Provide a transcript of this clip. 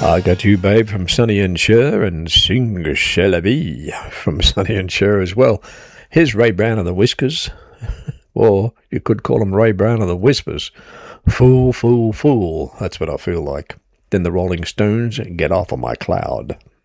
I got you, babe, from Sonny and Cher, and Sing Shall I Be from Sonny and Cher as well. Here's Ray Brown and the Whiskers, or you could call him Ray Brown and the Whispers. Fool, fool, fool, that's what I feel like. Then the Rolling Stones, Get Off of My Cloud.